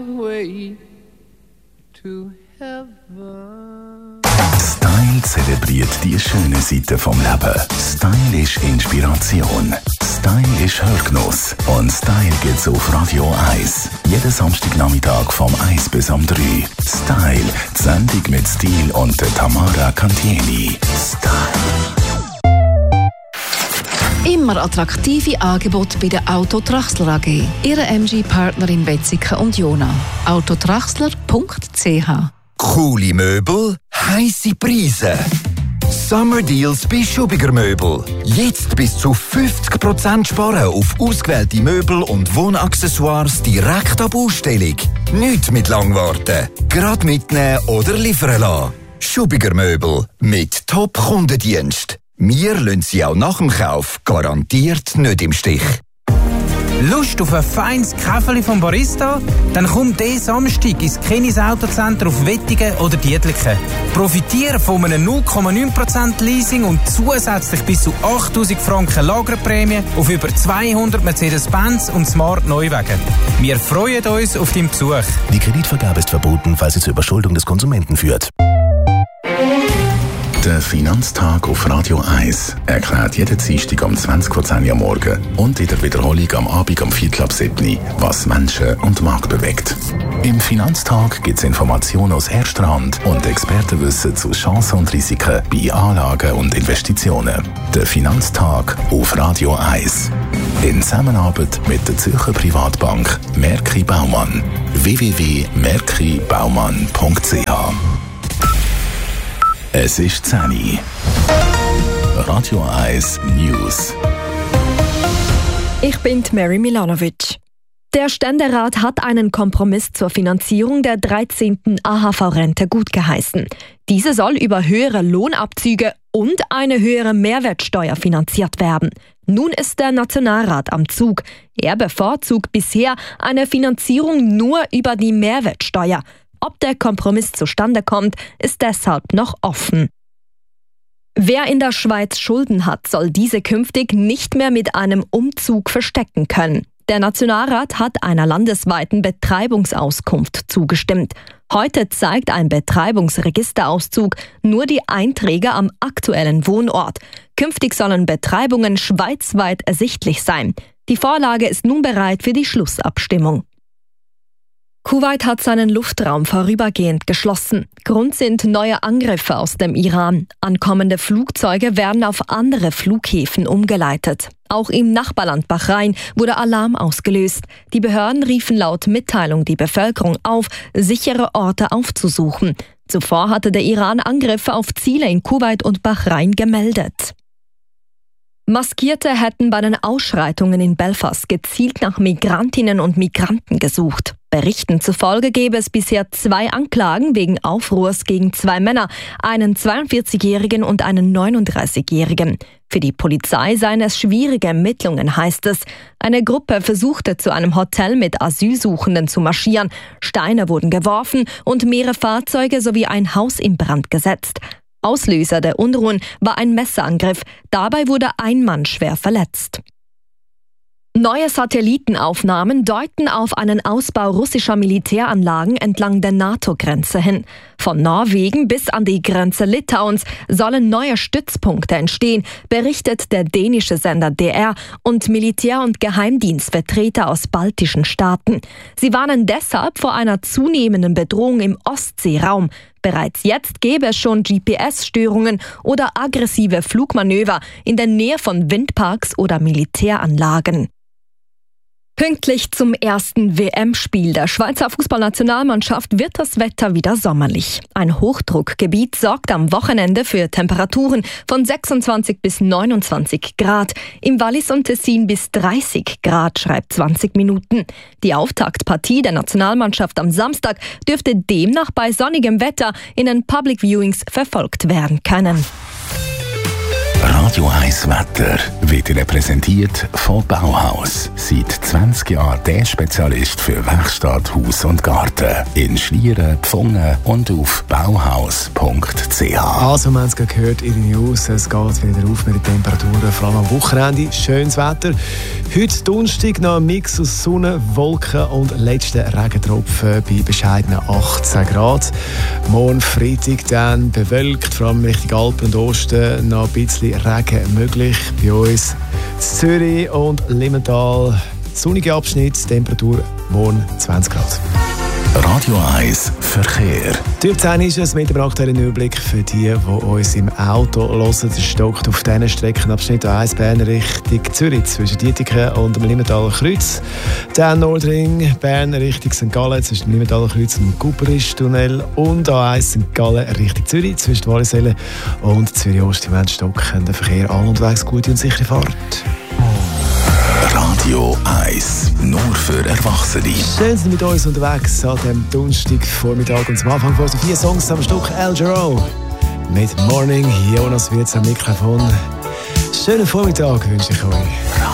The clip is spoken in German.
way to heaven. Style zelebriert die schönen Seiten vom Leben. Style ist Inspiration. Style ist Hörgenuss. Und Style gibt's auf Radio 1. Jeden Samstagnachmittag vom 1 bis am 3. Style, die Sendung mit Stil und der Tamara Cantieni. Style. Immer attraktive Angebote bei der Autotraxler AG. Ihre MG-Partner in Wetzikon und Jona. autotraxler.ch. Coole Möbel, heisse Preise. Summer Deals bei Schubiger Möbel. Jetzt bis zu 50% sparen auf ausgewählte Möbel und Wohnaccessoires direkt ab Ausstellung. Nicht mit Langwarten. Gerade mitnehmen oder liefern lassen. Schubiger Möbel mit Top-Kundendienst. Wir lassen Sie auch nach dem Kauf garantiert nicht im Stich. Lust auf ein feines Käferli vom Barista? Dann komm diesen Samstag ins Kenis Autocenter auf Wettigen oder Dietliken. Profitiere von einem 0,9% Leasing und zusätzlich bis zu 8'000 Franken Lagerprämie auf über 200 Mercedes-Benz und Smart Neuwagen. Wir freuen uns auf deinen Besuch. Die Kreditvergabe ist verboten, falls sie zur Überschuldung des Konsumenten führt. Der Finanztag auf Radio 1 erklärt jeden Dienstag um 20:10 Uhr am Morgen und in der Wiederholung am Abend um 7:15 was Menschen und Markt bewegt. Im Finanztag gibt es Informationen aus erster Hand und Expertenwissen zu Chancen und Risiken bei Anlagen und Investitionen. Der Finanztag auf Radio 1. In Zusammenarbeit mit der Zürcher Privatbank Merki Baumann. www.merkibaumann.ch. Es ist 10 Uhr. Radio 1 News. Ich bin Mary Milanovic. Der Ständerat hat einen Kompromiss zur Finanzierung der 13. AHV-Rente gutgeheißen. Diese soll über höhere Lohnabzüge und eine höhere Mehrwertsteuer finanziert werden. Nun ist der Nationalrat am Zug. Er bevorzugt bisher eine Finanzierung nur über die Mehrwertsteuer. Ob der Kompromiss zustande kommt, ist deshalb noch offen. Wer in der Schweiz Schulden hat, soll diese künftig nicht mehr mit einem Umzug verstecken können. Der Nationalrat hat einer landesweiten Betreibungsauskunft zugestimmt. Heute zeigt ein Betreibungsregisterauszug nur die Einträge am aktuellen Wohnort. Künftig sollen Betreibungen schweizweit ersichtlich sein. Die Vorlage ist nun bereit für die Schlussabstimmung. Kuwait hat seinen Luftraum vorübergehend geschlossen. Grund sind neue Angriffe aus dem Iran. Ankommende Flugzeuge werden auf andere Flughäfen umgeleitet. Auch im Nachbarland Bahrain wurde Alarm ausgelöst. Die Behörden riefen laut Mitteilung die Bevölkerung auf, sichere Orte aufzusuchen. Zuvor hatte der Iran Angriffe auf Ziele in Kuwait und Bahrain gemeldet. Maskierte hätten bei den Ausschreitungen in Belfast gezielt nach Migrantinnen und Migranten gesucht. Berichten zufolge gäbe es bisher 2 Anklagen wegen Aufruhrs gegen 2 Männer, einen 42-Jährigen und einen 39-Jährigen. Für die Polizei seien es schwierige Ermittlungen, heißt es. Eine Gruppe versuchte zu einem Hotel mit Asylsuchenden zu marschieren. Steine wurden geworfen und mehrere Fahrzeuge sowie ein Haus in Brand gesetzt. Auslöser der Unruhen war ein Messerangriff. Dabei wurde ein Mann schwer verletzt. Neue Satellitenaufnahmen deuten auf einen Ausbau russischer Militäranlagen entlang der NATO-Grenze hin. Von Norwegen bis an die Grenze Litauens sollen neue Stützpunkte entstehen, berichtet der dänische Sender DR und Militär- und Geheimdienstvertreter aus baltischen Staaten. Sie warnen deshalb vor einer zunehmenden Bedrohung im Ostseeraum. Bereits jetzt gäbe es schon GPS-Störungen oder aggressive Flugmanöver in der Nähe von Windparks oder Militäranlagen. Pünktlich zum ersten WM-Spiel der Schweizer Fußballnationalmannschaft wird das Wetter wieder sommerlich. Ein Hochdruckgebiet sorgt am Wochenende für Temperaturen von 26 bis 29 Grad. Im Wallis und Tessin bis 30 Grad, schreibt 20 Minuten. Die Auftaktpartie der Nationalmannschaft am Samstag dürfte demnach bei sonnigem Wetter in den Public Viewings verfolgt werden können. Radio 1 Wetter wird Ihnen präsentiert von Bauhaus. Seit 20 Jahren der Spezialist für Werkstatt, Haus und Garten. In Schlieren, Pfungen und auf bauhaus.ch. Also, wir haben es gerade gehört, Ihre News. Es geht wieder auf mit den Temperaturen, vor allem am Wochenende. Schönes Wetter. Heute Donnerstag noch ein Mix aus Sonne, Wolken und letzten Regentropfen bei bescheidenen 18 Grad. Morgen Freitag dann bewölkt, vor allem Richtung Alpen und Osten noch ein bisschen Regen möglich. Bei uns in Zürich und Limmental sonnige Abschnitt, Temperatur morgen 20 Grad. Radio 1 Verkehr. Typ 10 ist es mit dem aktuellen Überblick für die uns im Auto hören. Es stockt auf diesen Streckenabschnitt A1 Bern Richtung Zürich zwischen Dietiken und dem Limmentaler Kreuz. Dann Nordring Bern Richtung St. Gallen zwischen dem Limmentaler Kreuz und dem Kuperisch-Tunnel. Und A1 St. Gallen Richtung Zürich zwischen Wallisellen und Zürich-Ost im Stocken. Der Verkehr an und wegs gute und sichere Fahrt. Radio 1, nur für Erwachsene. Schön, sind mit uns unterwegs an dem Donnerstagvormittag und zum Anfang von 4 Songs am Stück El Giro mit Morning. Jonas Wirtz am Mikrofon. Schönen Vormittag wünsche ich euch.